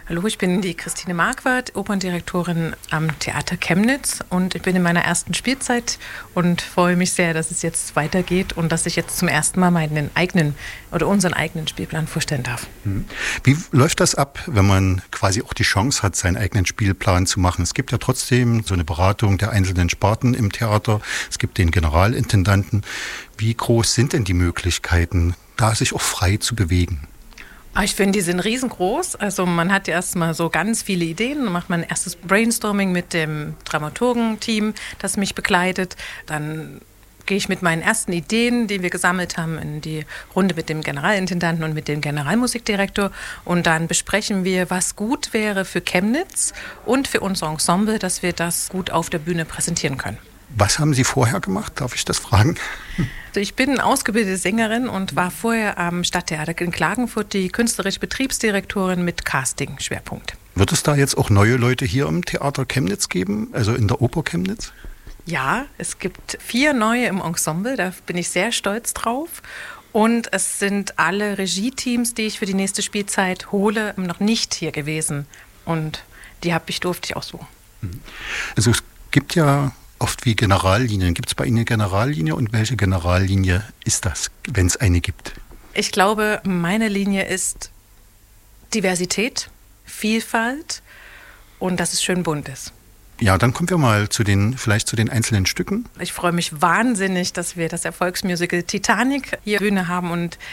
Hallo, ich bin die Christine Marquardt, Operndirektorin am Theater Chemnitz und ich bin in meiner ersten Spielzeit und freue mich sehr, dass es jetzt weitergeht und dass ich jetzt zum ersten Mal unseren eigenen Spielplan vorstellen darf. Wie läuft das ab, wenn man quasi auch die Chance hat, seinen eigenen Spielplan zu machen? Es gibt ja trotzdem so eine Beratung der einzelnen Sparten im Theater. Es gibt den Generalintendanten. Wie groß sind denn die Möglichkeiten, da sich auch frei zu bewegen? Ich finde, die sind riesengroß. Also man hat ja erstmal so ganz viele Ideen. Dann macht man ein erstes Brainstorming mit dem Dramaturgen-Team, das mich begleitet. Dann gehe ich mit meinen ersten Ideen, die wir gesammelt haben, in die Runde mit dem Generalintendanten und mit dem Generalmusikdirektor. Und dann besprechen wir, was gut wäre für Chemnitz und für unser Ensemble, dass wir das gut auf der Bühne präsentieren können. Was haben Sie vorher gemacht? Darf ich das fragen? Also ich bin ausgebildete Sängerin und war vorher am Stadttheater in Klagenfurt die künstlerische Betriebsdirektorin mit Casting-Schwerpunkt. Wird es da jetzt auch neue Leute hier im Theater Chemnitz geben, also in der Oper Chemnitz? Ja, es gibt 4 neue im Ensemble, da bin ich sehr stolz drauf. Und es sind alle Regie-Teams, die ich für die nächste Spielzeit hole, noch nicht hier gewesen. Und durfte ich aussuchen. Also es gibt ja oft wie Generallinien. Gibt es bei Ihnen eine Generallinie und welche Generallinie ist das, wenn es eine gibt? Ich glaube, meine Linie ist Diversität, Vielfalt und dass es schön bunt ist. Ja, dann kommen wir mal vielleicht zu den einzelnen Stücken. Ich freue mich wahnsinnig, dass wir das Erfolgsmusical Titanic hier Bühne haben und